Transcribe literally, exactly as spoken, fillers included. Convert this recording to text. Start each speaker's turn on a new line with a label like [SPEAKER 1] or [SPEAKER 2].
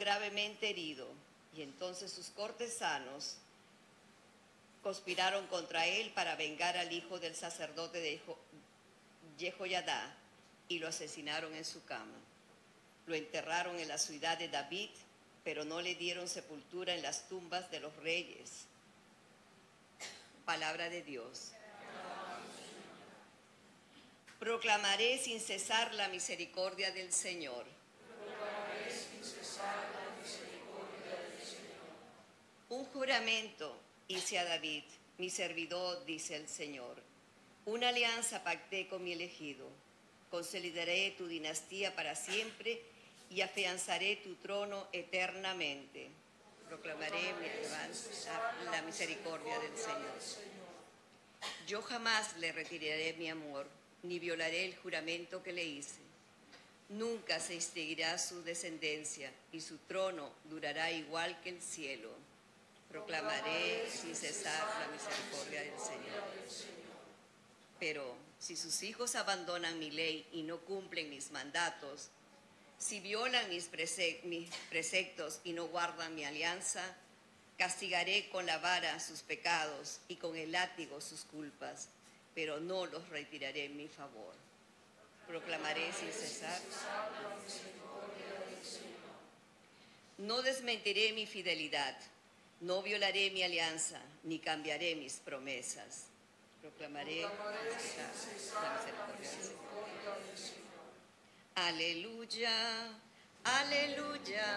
[SPEAKER 1] gravemente herido, y entonces sus cortesanos conspiraron contra él para vengar al hijo del sacerdote de Jehoiada y lo asesinaron en su cama. Lo enterraron en la ciudad de David, pero no le dieron sepultura en las tumbas de los reyes. Palabra de Dios. Proclamaré sin cesar la misericordia del Señor.
[SPEAKER 2] Proclamaré sin cesar la misericordia del Señor.
[SPEAKER 1] Un juramento hice a David, mi servidor, dice el Señor. Una alianza pacté con mi elegido. Consolidaré tu dinastía para siempre y afianzaré tu trono eternamente. Proclamaré mi alabanza, la misericordia del Señor. Yo jamás le retiraré mi amor, ni violaré el juramento que le hice. Nunca se extinguirá su descendencia, y su trono durará igual que el cielo. Proclamaré sin cesar la misericordia del Señor. Pero si sus hijos abandonan mi ley y no cumplen mis mandatos, si violan mis, prece mis preceptos y no guardan mi alianza, castigaré con la vara sus pecados y con el látigo sus culpas, pero no los retiraré en mi favor. Proclamaré sin cesar. No desmentiré mi fidelidad, no violaré mi alianza, ni cambiaré mis promesas. Proclamaré sin cesar la misericordia del Señor. Aleluya, aleluya.